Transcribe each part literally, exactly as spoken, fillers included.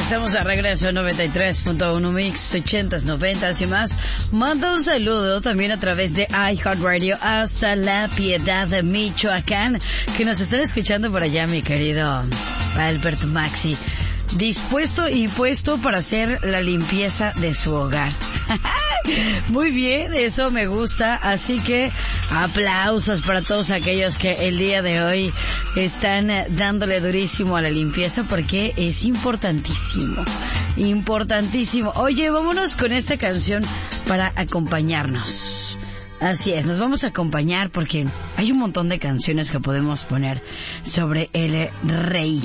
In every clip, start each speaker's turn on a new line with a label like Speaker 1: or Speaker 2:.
Speaker 1: Estamos de regreso en noventa y tres punto uno Mix, ochentas, noventas y más. Manda un saludo también a través de iHeartRadio hasta La Piedad de Michoacán, que nos están escuchando por allá, mi querido Alberto Maxi. Dispuesto y puesto para hacer la limpieza de su hogar. Muy bien, eso me gusta. Así que aplausos para todos aquellos que el día de hoy están dándole durísimo a la limpieza, porque es importantísimo, importantísimo. Oye, vámonos con esta canción para acompañarnos. Así es, nos vamos a acompañar porque hay un montón de canciones que podemos poner sobre el rey.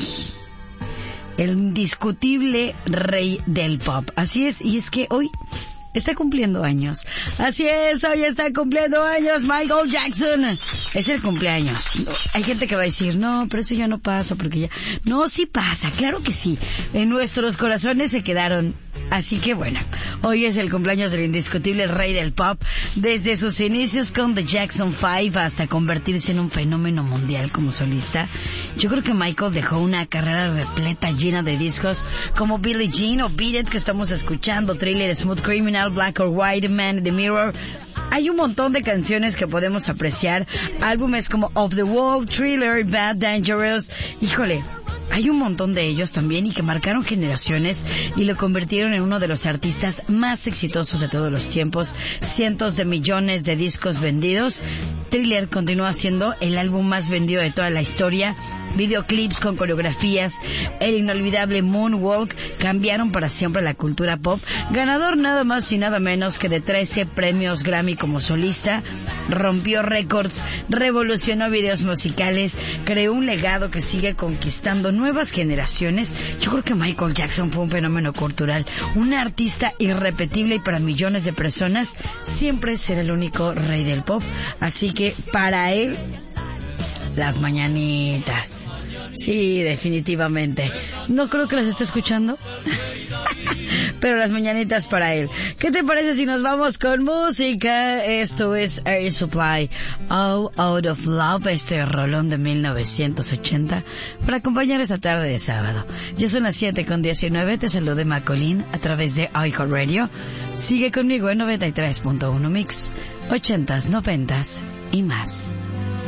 Speaker 1: El indiscutible rey del pop. Así es, y es que hoy está cumpliendo años. Así es, hoy está cumpliendo años Michael Jackson. Es el cumpleaños. Hay gente que va a decir, no, pero eso ya no pasa porque ya... No, sí pasa, claro que sí. En nuestros corazones se quedaron. Así que bueno, hoy es el cumpleaños del indiscutible rey del pop. Desde sus inicios con The Jackson Five hasta convertirse en un fenómeno mundial como solista. Yo creo que Michael dejó una carrera repleta, llena de discos como Billie Jean o Beat It, que estamos escuchando, Thriller, Smooth Criminal, Black or White, Man in the Mirror. Hay un montón de canciones que podemos apreciar. Álbumes como Off the Wall, Thriller, Bad, Dangerous. Híjole, hay un montón de ellos también y que marcaron generaciones y lo convirtieron en uno de los artistas más exitosos de todos los tiempos. Cientos de millones de discos vendidos. Thriller continúa siendo el álbum más vendido de toda la historia. Videoclips con coreografías, el inolvidable Moonwalk cambiaron para siempre la cultura pop. Ganador nada más y nada menos que de trece premios Grammy como solista. Rompió récords, revolucionó videos musicales, creó un legado que sigue conquistando nuevas generaciones. Yo creo que Michael Jackson fue un fenómeno cultural, un artista irrepetible, y para millones de personas siempre será el único rey del pop. Así que para él, las mañanitas. Sí, definitivamente. No creo que las esté escuchando, pero las mañanitas para él. ¿Qué te parece si nos vamos con música? Esto es Air Supply, All Out of Love, este rolón de mil novecientos ochenta, para acompañar esta tarde de sábado. Ya son las siete con diecinueve, te salude Macolín a través de iHeartRadio. Sigue conmigo en noventa y tres punto uno Mix, ochentas, noventas y más.